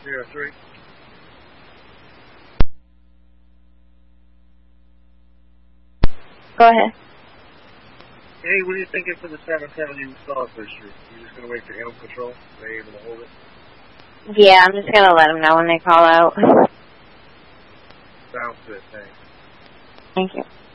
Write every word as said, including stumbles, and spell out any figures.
zero three. Go ahead. Hey, what are you thinking for the seven seventy South Street? You just gonna wait for animal control? Are they able to hold it? Yeah, I'm just gonna let them know when they call out. Sounds good, thanks. Thank you.